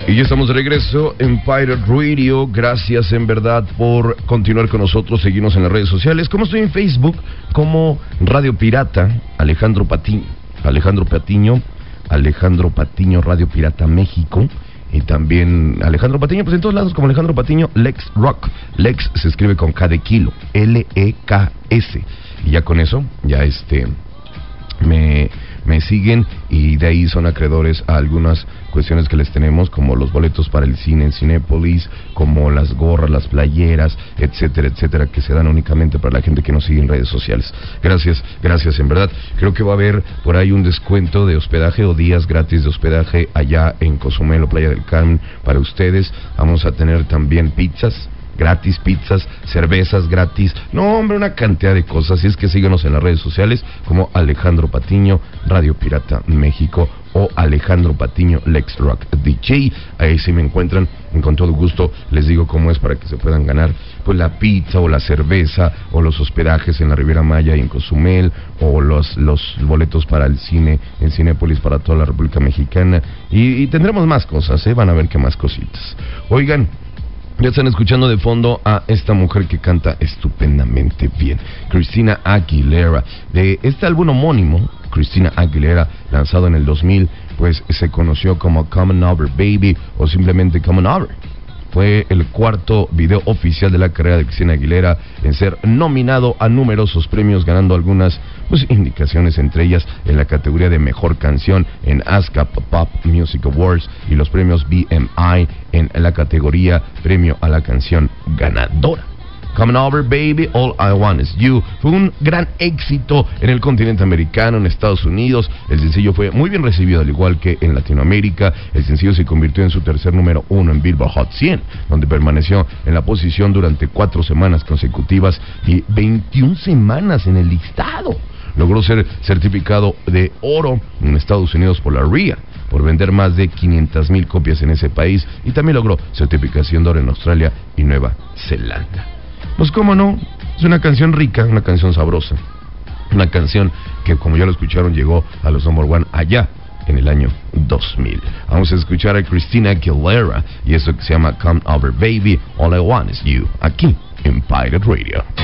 Y ya estamos de regreso en Pirate Radio. Gracias en verdad por continuar con nosotros, seguirnos en las redes sociales. Como estoy en Facebook, como Radio Pirata, Alejandro Patiño, Radio Pirata México. Y también Alejandro Patiño, pues en todos lados como Alejandro Patiño, Lex Rock. Lex se escribe con K de kilo, L-E-K-S. Y ya con eso, ya me siguen y de ahí son acreedores a algunas cuestiones que les tenemos, como los boletos para el cine en Cinépolis, como las gorras, las playeras, etcétera, etcétera, que se dan únicamente para la gente que nos sigue en redes sociales. Gracias en verdad. Creo que va a haber por ahí un descuento de hospedaje o días gratis de hospedaje allá en Cozumel o Playa del Carmen para ustedes. Vamos a tener también pizzas gratis, cervezas gratis, no hombre, una cantidad de cosas. Así es que síguenos en las redes sociales como Alejandro Patiño, Radio Pirata México, o Alejandro Patiño, Lex Rock DJ. Ahí sí me encuentran, y con todo gusto les digo cómo es para que se puedan ganar pues la pizza o la cerveza o los hospedajes en la Riviera Maya y en Cozumel, o los boletos para el cine en Cinépolis para toda la República Mexicana, y tendremos más cosas, van a ver que más cositas. Oigan, ya están escuchando de fondo a esta mujer que canta estupendamente bien, Christina Aguilera, de este álbum homónimo. Christina Aguilera, lanzado en el 2000, pues se conoció como Come On Over Baby o simplemente Come On Over. Fue el cuarto video oficial de la carrera de Christina Aguilera en ser nominado a numerosos premios, ganando algunas indicaciones, entre ellas en la categoría de Mejor Canción en ASCAP Pop Music Awards y los premios BMI en la categoría Premio a la Canción Ganadora. Come On Over Baby, All I Want Is You fue un gran éxito en el continente americano, en Estados Unidos. El sencillo fue muy bien recibido, al igual que en Latinoamérica. El sencillo se convirtió en su tercer número 1 en Billboard Hot 100, donde permaneció en la posición durante 4 semanas consecutivas y 21 semanas en el listado. Logró ser certificado de oro en Estados Unidos por la RIA, por vender más de 500,000 copias en ese país, y también logró certificación de oro en Australia y Nueva Zelanda. Pues cómo no, es una canción rica, una canción sabrosa, una canción que, como ya lo escucharon, llegó a los number 1 allá en el año 2000. Vamos a escuchar a Christina Aguilera y eso que se llama Come Over Baby, All I Want Is You, aquí en Pirate Radio.